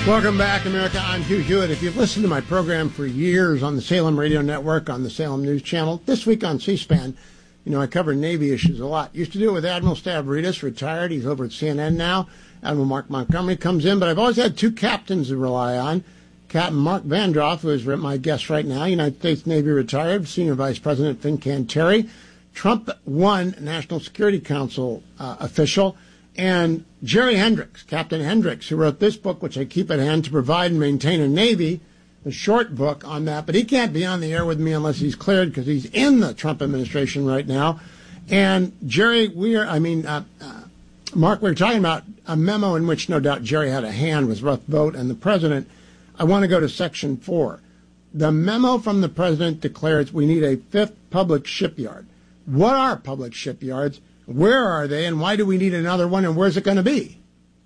Welcome back, America. I'm Hugh Hewitt. If you've listened to my program for years on the Salem Radio Network, on the Salem News Channel, this week on C-SPAN, I cover Navy issues a lot. Used to do it with Admiral Stavridis, retired. He's over at CNN now. Admiral Mark Montgomery comes in, but I've always had two captains to rely on. Captain Mark Vandroff, who is my guest right now, United States Navy retired, Senior Vice President Fincan Terry, Trump 1 National Security Council official, and Jerry Hendricks, Captain Hendricks, who wrote this book, which I keep at hand, To Provide and Maintain a Navy, a short book on that. But he can't be on the air with me unless he's cleared because he's in the Trump administration right now. And Jerry, Mark, we were talking about a memo in which no doubt Jerry had a hand with rough vote and the president. I want to go to Section 4. The memo from the president declares we need a fifth public shipyard. What are public shipyards? Where are they, and why do we need another one, and where's it going to be?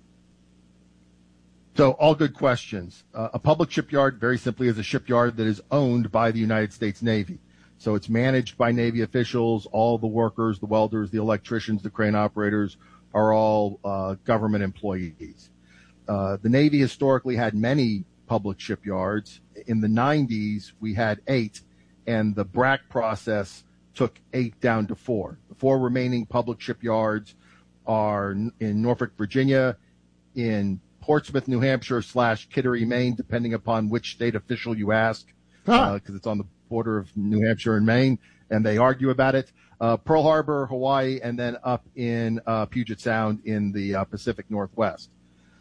So all good questions. A public shipyard, very simply, is a shipyard that is owned by the United States Navy. So it's managed by Navy officials. All the workers, the welders, the electricians, the crane operators are all government employees. The Navy historically had many public shipyards. In the 90s, we had 8, and the BRAC process took 8 down to 4. The 4 remaining public shipyards are in Norfolk, Virginia, in Portsmouth, New Hampshire / Kittery, Maine, depending upon which state official you ask, because it's on the border of New Hampshire and Maine, and they argue about it. Pearl Harbor, Hawaii, and then up in Puget Sound in the Pacific Northwest.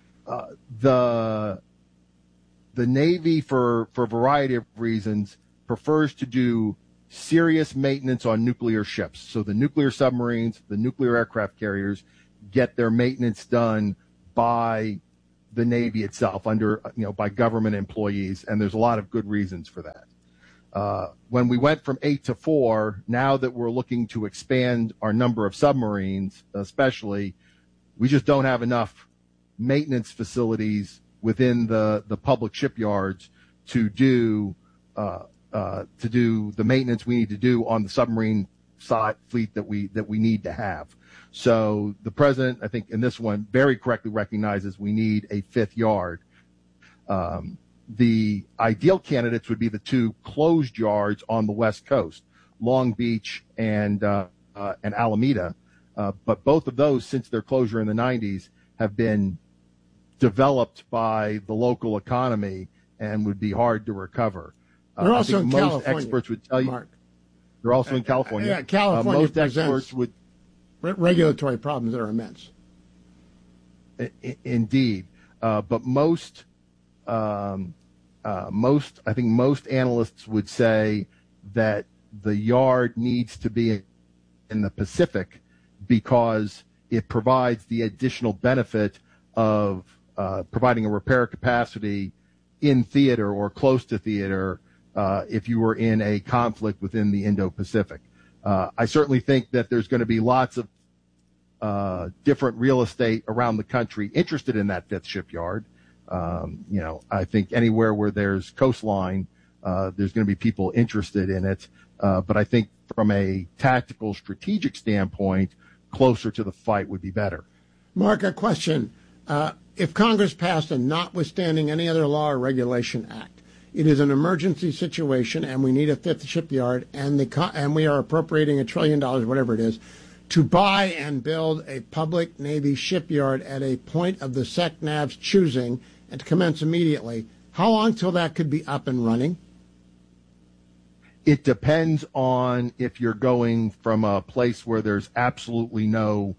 The Navy, for a variety of reasons, prefers to do serious maintenance on nuclear ships. So the nuclear submarines, the nuclear aircraft carriers get their maintenance done by the Navy itself, by government employees, and there's a lot of good reasons for that. When we went from 8 to 4, now that we're looking to expand our number of submarines, especially, we just don't have enough maintenance facilities within the public shipyards to do the maintenance we need to do on the submarine side fleet that we need to have. So the president, I think in this one, very correctly recognizes we need a 5th yard. The ideal candidates would be the 2 closed yards on the West Coast, Long Beach and Alameda. But both of those, since their closure in the 90s, have been developed by the local economy and would be hard to recover. They're also in most California. Most experts would tell you. Mark. They're also in California. Yeah, California most presents experts would regulatory problems that are immense. Indeed, but most analysts would say that the yard needs to be in the Pacific because it provides the additional benefit of providing a repair capacity in theater or close to theater if you were in a conflict within the Indo-Pacific. I certainly think that there's going to be lots of different real estate around the country interested in that 5th shipyard. I think anywhere where there's coastline, there's going to be people interested in it. But I think from a tactical, strategic standpoint, closer to the fight would be better. Mark, a question. If Congress passed a notwithstanding any other law or regulation act, it is an emergency situation and we need a 5th shipyard and we are appropriating $1 trillion, whatever it is, to buy and build a public Navy shipyard at a point of the SECNAV's choosing and to commence immediately. How long till that could be up and running? It depends on if you're going from a place where there's absolutely no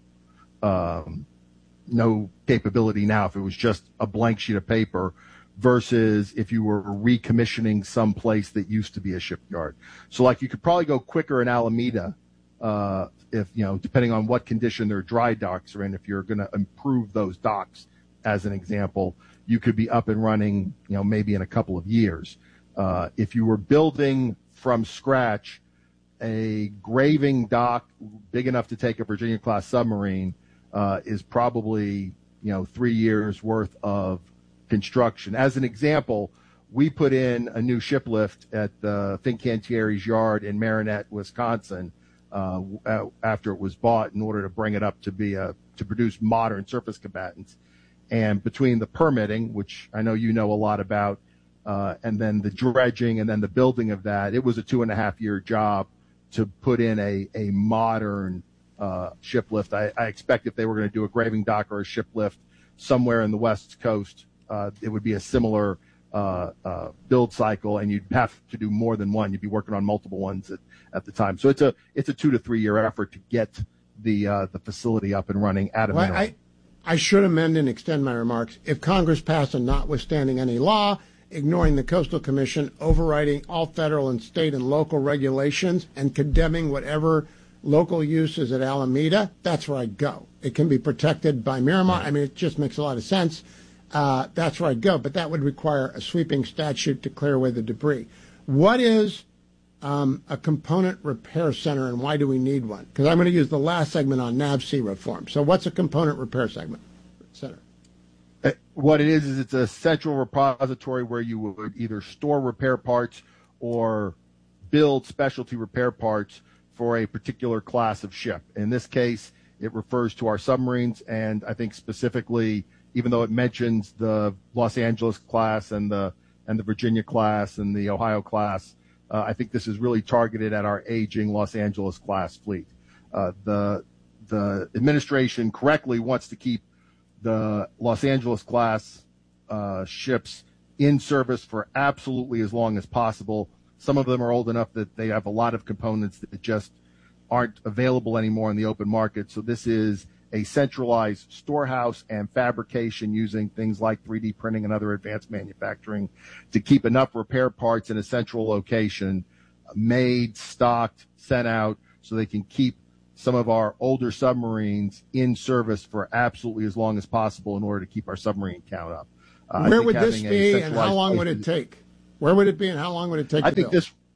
capability now, if it was just a blank sheet of paper, versus if you were recommissioning some place that used to be a shipyard. So like you could probably go quicker in Alameda, if, depending on what condition their dry docks are in, if you're going to improve those docks, as an example, you could be up and running, maybe in a couple of years. If you were building from scratch a graving dock big enough to take a Virginia-class submarine, is probably, 3 years worth of construction. As an example, we put in a new ship lift at the Fincantieri's yard in Marinette, Wisconsin, after it was bought in order to bring it up to be to produce modern surface combatants. And between the permitting, which I know you know a lot about, and then the dredging and then the building of that, it was a 2.5-year job to put in a modern ship lift. I expect if they were going to do a graving dock or a ship lift somewhere in the West Coast, it would be a similar build cycle, and you'd have to do more than one. You'd be working on multiple ones at the time. So it's a 2 to 3 year effort to get the facility up and running at a minimum. I should amend and extend my remarks. If Congress passed a notwithstanding any law, ignoring the Coastal Commission, overriding all federal and state and local regulations, and condemning whatever local use is at Alameda, that's where I'd go. It can be protected by Miramar. I mean, it just makes a lot of sense. That's where I'd go. But that would require a sweeping statute to clear away the debris. What is a component repair center, and why do we need one? Because I'm going to use the last segment on NAVSEA reform. So what's a component repair center? What it is it's a central repository where you would either store repair parts or build specialty repair parts for a particular class of ship. In this case, it refers to our submarines, and I think specifically, even though it mentions the Los Angeles class and the Virginia class and the Ohio class, I think this is really targeted at our aging Los Angeles class fleet. The administration correctly wants to keep the Los Angeles class ships in service for absolutely as long as possible. Some of them are old enough that they have a lot of components that just aren't available anymore in the open market. So this is a centralized storehouse and fabrication using things like 3D printing and other advanced manufacturing to keep enough repair parts in a central location, made, stocked, sent out, so they can keep some of our older submarines in service for absolutely as long as possible in order to keep our submarine count up. Where would this be, and how long would it take? Where would it be, and how long would it take? I think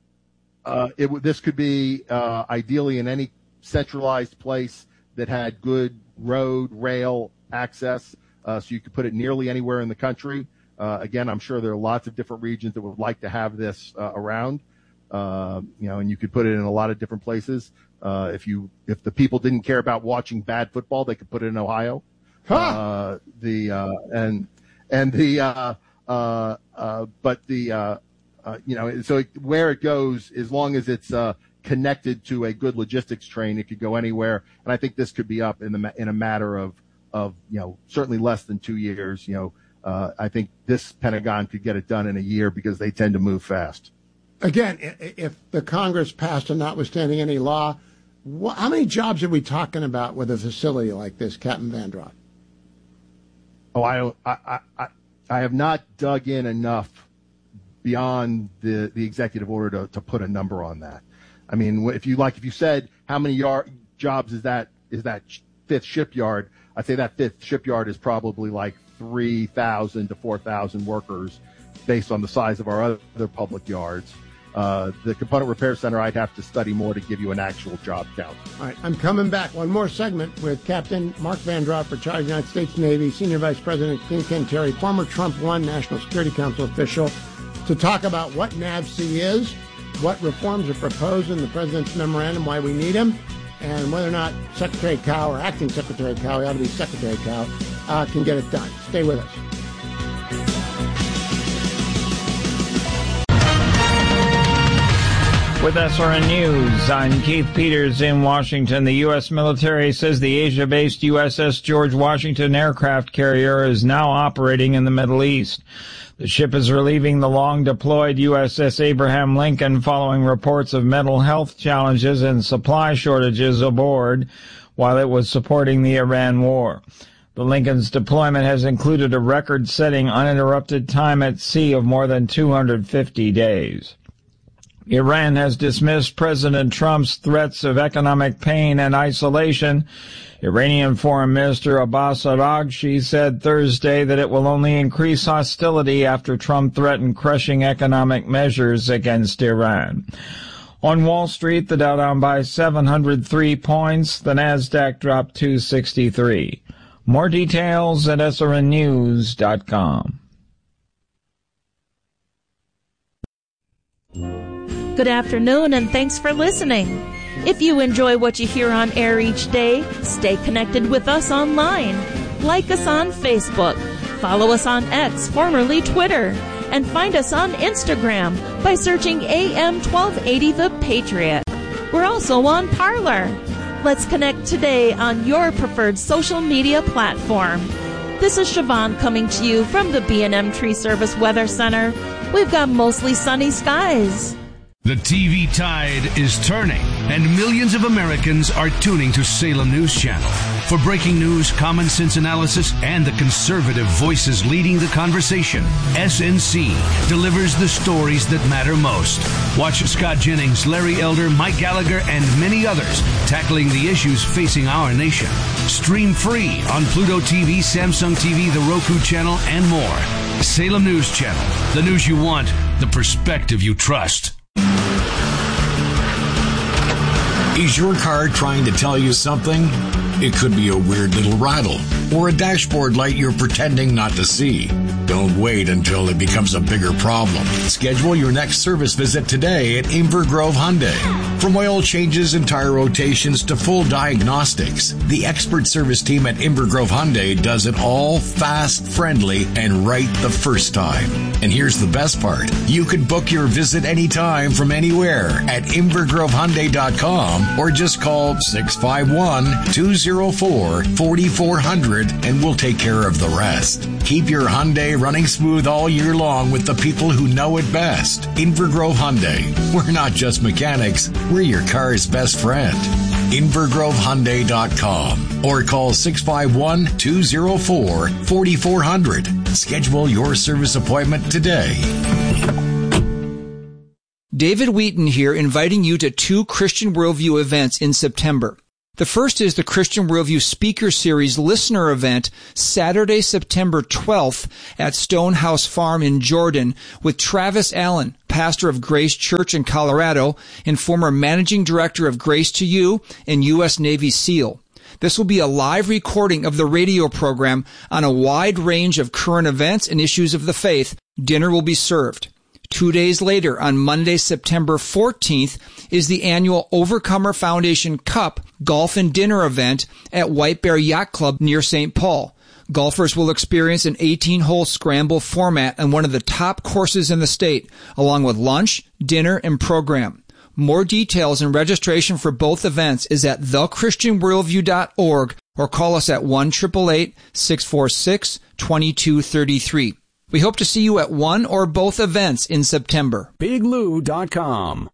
this could be ideally in any centralized place that had good road, rail access, so you could put it nearly anywhere in the country. Again, I'm sure there are lots of different regions that would like to have this around, and you could put it in a lot of different places. If the people didn't care about watching bad football, they could put it in Ohio. Huh. So where it goes, as long as it's connected to a good logistics train, it could go anywhere. And I think this could be up in a matter of certainly less than 2 years. I think this Pentagon could get it done in a year because they tend to move fast. Again, if the Congress passed a notwithstanding any law, how many jobs are we talking about with a facility like this, Captain Vandross? Oh, I have not dug in enough beyond the executive order to put a number on that. I mean, if you said how many jobs is that fifth shipyard, I'd say that fifth shipyard is probably like 3,000 to 4,000 workers based on the size of our other public yards. The component repair center, I'd have to study more to give you an actual job count. All right, I'm coming back. One more segment with Captain Mark Vandross, retired United States Navy, Senior Vice President Ken Terry, former Trump 1 National Security Council official, to talk about what NAVSEA is, what reforms are proposed in the President's memorandum, why we need him, and whether or not Secretary Cao, or Acting Secretary Cao, he ought to be Secretary Cao, can get it done. Stay with us. With SRN News, I'm Keith Peters in Washington. The U.S. military says the Asia-based USS George Washington aircraft carrier is now operating in the Middle East. The ship is relieving the long-deployed USS Abraham Lincoln following reports of mental health challenges and supply shortages aboard while it was supporting the Iran war. The Lincoln's deployment has included a record-setting uninterrupted time at sea of more than 250 days. Iran has dismissed President Trump's threats of economic pain and isolation. Iranian Foreign Minister Abbas Araghchi said Thursday that it will only increase hostility after Trump threatened crushing economic measures against Iran. On Wall Street, the Dow down by 703 points. The Nasdaq dropped 263. More details at srnnews.com. Good afternoon, and thanks for listening. If you enjoy what you hear on air each day, stay connected with us online. Like us on Facebook, follow us on X, formerly Twitter, and find us on Instagram by searching AM 1280 The Patriot. We're also on Parler. Let's connect today on your preferred social media platform. This is Siobhan coming to you from the B&M Tree Service Weather Center. We've got mostly sunny skies. The TV tide is turning, and millions of Americans are tuning to Salem News Channel. For breaking news, common sense analysis, and the conservative voices leading the conversation, SNC delivers the stories that matter most. Watch Scott Jennings, Larry Elder, Mike Gallagher, and many others tackling the issues facing our nation. Stream free on Pluto TV, Samsung TV, the Roku channel, and more. Salem News Channel, the news you want, the perspective you trust. Is your car trying to tell you something? It could be a weird little rattle or a dashboard light you're pretending not to see. Don't wait until it becomes a bigger problem. Schedule your next service visit today at Inver Grove Hyundai. From oil changes and tire rotations to full diagnostics, the expert service team at Inver Grove Hyundai does it all fast, friendly, and right the first time. And here's the best part. You could book your visit anytime from anywhere at InvergroveHyundai.com or just call 651-204-4400 and we'll take care of the rest. Keep your Hyundai running smooth all year long with the people who know it best. Inver Grove Hyundai. We're not just mechanics, we're your car's best friend. InvergroveHyundai.com or call 651-204-4400. Schedule your service appointment today. David Wheaton here, inviting you to 2 Christian Worldview events in September. The first is the Christian Worldview Speaker Series Listener Event, Saturday, September 12th at Stonehouse Farm in Jordan with Travis Allen, pastor of Grace Church in Colorado and former managing director of Grace to You and U.S. Navy SEAL. This will be a live recording of the radio program on a wide range of current events and issues of the faith. Dinner will be served. 2 days later, on Monday, September 14th, is the annual Overcomer Foundation Cup Golf and Dinner event at White Bear Yacht Club near St. Paul. Golfers will experience an 18-hole scramble format on one of the top courses in the state, along with lunch, dinner, and program. More details and registration for both events is at thechristianworldview.org or call us at 1-888-646-2233. We hope to see you at one or both events in September. BigLou.com.